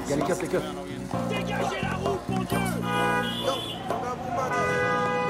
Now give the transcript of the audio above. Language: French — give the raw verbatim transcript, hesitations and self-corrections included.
Il y a les keufs, les keufs. Dégagez la route, mon